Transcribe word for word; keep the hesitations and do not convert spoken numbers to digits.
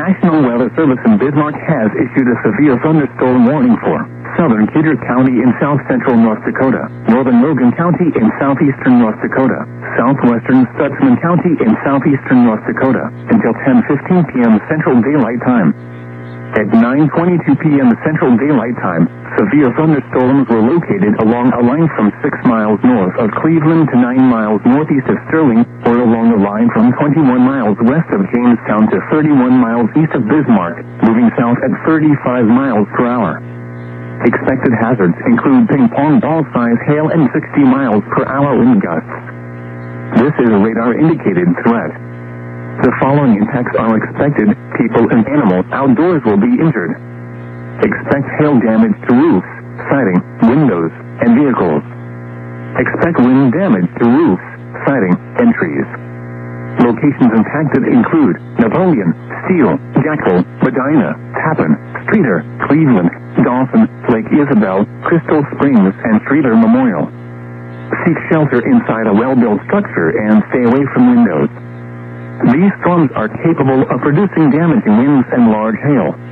National Weather Service in Bismarck has issued a severe thunderstorm warning for southern Kidder County in south-central North Dakota, northern Logan County in southeastern North Dakota, southwestern Stutsman County in southeastern North Dakota, until ten fifteen p.m. Central Daylight Time. At nine twenty-two p.m. Central Daylight Time, severe thunderstorms were located along a line from six miles north of Cleveland to nine miles northeast of Sterling, or along a line from twenty-one miles west of Jamestown to thirty-one miles east of Bismarck, moving south at thirty-five miles per hour. Expected hazards include ping-pong ball-size hail and sixty miles per hour wind gusts. This is a radar-indicated threat. The following impacts are expected: people and animals outdoors will be injured. Expect hail damage to roofs, siding, windows, and vehicles. Expect wind damage to roofs, siding, and trees. Locations impacted include Napoleon, Steele, Jacksonville, Medina, Tappan, Streator, Cleveland, Dawson, Lake Isabel, Crystal Springs, and Streator Memorial. Seek shelter inside a well-built structure and stay away from windows. These storms are capable of producing damaging winds and large hail.